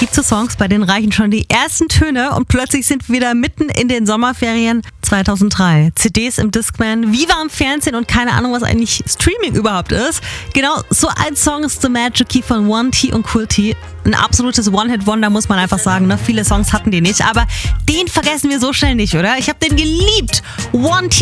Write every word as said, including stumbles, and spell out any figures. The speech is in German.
gibt so Songs, bei denen reichen schon die ersten Töne und plötzlich sind wir wieder mitten in den Sommerferien zweitausenddrei. C Ds im Discman, Viva im Fernsehen und keine Ahnung, was eigentlich Streaming überhaupt ist. Genau, so ein Song ist The Magic Key von One T und Cool T. Ein absolutes One-Hit-Wonder, muss man einfach sagen. Ne? Viele Songs hatten die nicht, aber den vergessen wir so schnell nicht, oder? Ich habe den geliebt. One T